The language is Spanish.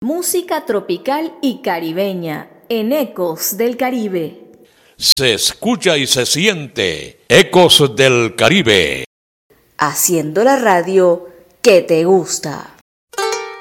Música tropical y caribeña en Ecos del Caribe. Se escucha y se siente Ecos del Caribe. Haciendo la radio que te gusta.